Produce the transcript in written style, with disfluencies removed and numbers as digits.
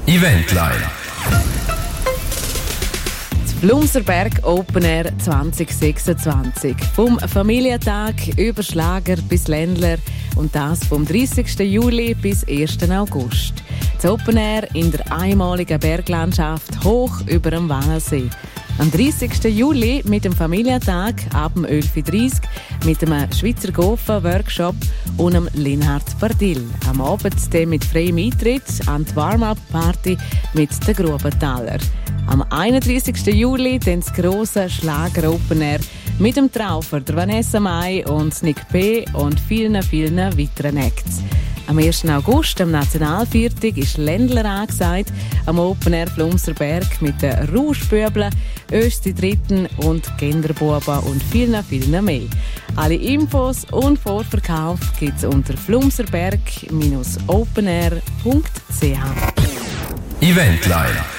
Eventline. Flumserberg Open Air 2026. Vom Familientag über Schlager bis Ländler und das vom 30. Juli bis 1. August. Das Open Air in der einmaligen Berglandschaft hoch über dem Wannsee. Am 30. Juli mit dem Familientag ab dem 11.30 Uhr mit dem Schweizer Gofen-Workshop und dem Linhard Bardil. Am Abend dann mit freiem Eintritt an die Warm-Up-Party mit den Grubenthaler. Am 31. Juli dann das grosse Schlager Open Air mit dem Traufer, der Vanessa Mai und Nick P. und vielen, vielen weiteren Acts. Am 1. August, am Nationalviertag, ist Ländler angesagt, am Open Air Flumserberg mit den Rauschbübeln, Östi Dritten und Genderbuben und vielen, vielen mehr. Alle Infos und Vorverkauf gibt es unter flumserberg-openair.ch. Eventline.